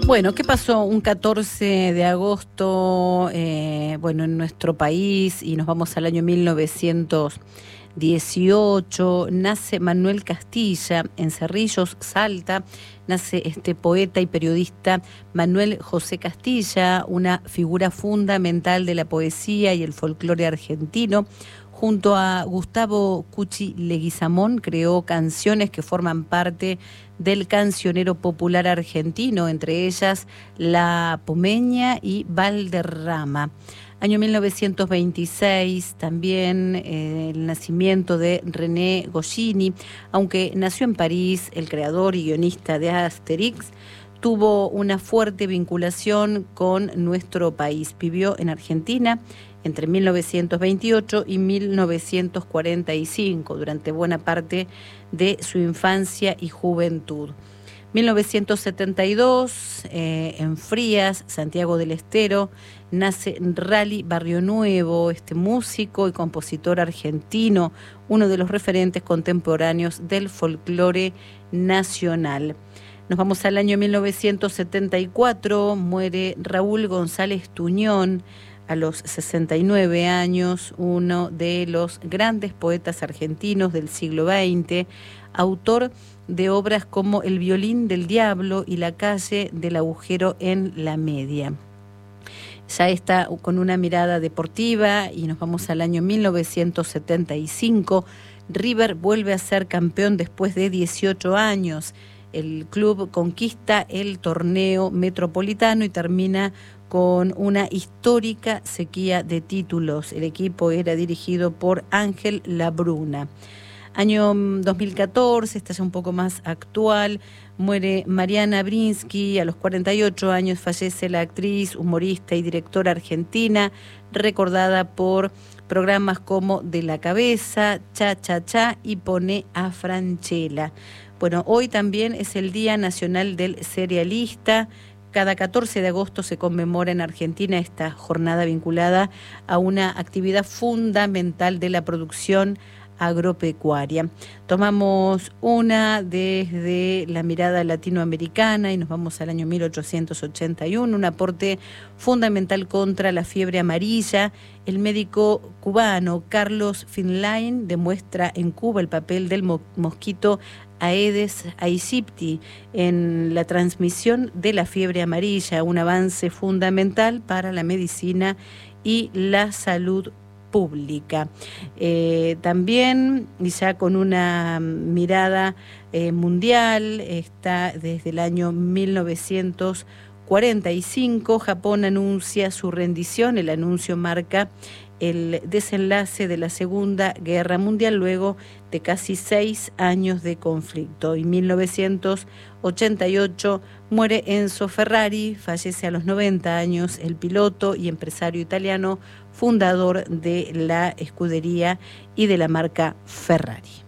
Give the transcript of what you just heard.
Bueno, ¿qué pasó un 14 de agosto en nuestro país? Y nos vamos al año 1918. Nace Manuel Castilla en Cerrillos, Salta. Nace este poeta y periodista Manuel José Castilla, una figura fundamental de la poesía y el folclore argentino. Junto a Gustavo Cuchi Leguizamón creó canciones que forman parte del cancionero popular argentino, entre ellas La Pomeña y Valderrama. Año 1926, también el nacimiento de René Goscinny. Aunque nació en París, el creador y guionista de Asterix tuvo una fuerte vinculación con nuestro país. Vivió en Argentina entre 1928 y 1945, durante buena parte de su infancia y juventud. 1972, en Frías, Santiago del Estero, nace Rally Barrio Nuevo, este músico y compositor argentino, uno de los referentes contemporáneos del folclore nacional. Nos vamos al año 1974, muere Raúl González Tuñón, a los 69 años, uno de los grandes poetas argentinos del siglo XX, autor de obras como El violín del diablo y La calle del agujero en la media. Ya está con una mirada deportiva y nos vamos al año 1975. River vuelve a ser campeón después de 18 años. El club conquista el torneo metropolitano y termina con una histórica sequía de títulos. El equipo era dirigido por Ángel Labruna. Año 2014, esta ya un poco más actual, muere Mariana Brinsky. A los 48 años fallece la actriz, humorista y directora argentina, recordada por programas como De la Cabeza, Cha Cha Cha y Pone a Franchella. Bueno, hoy también es el Día Nacional del Cerealista. Cada 14 de agosto se conmemora en Argentina esta jornada vinculada a una actividad fundamental de la producción agropecuaria. Tomamos una desde la mirada latinoamericana y nos vamos al año 1881, un aporte fundamental contra la fiebre amarilla. El médico cubano Carlos Finlain demuestra en Cuba el papel del mosquito Aedes aegypti en la transmisión de la fiebre amarilla, un avance fundamental para la medicina y la salud pública. También, y ya con una mirada mundial, está desde el año 1945, Japón anuncia su rendición. El anuncio marca el desenlace de la Segunda Guerra Mundial luego de casi 6 años de conflicto. En 1988 muere Enzo Ferrari, fallece a los 90 años, el piloto y empresario italiano, fundador de la escudería y de la marca Ferrari.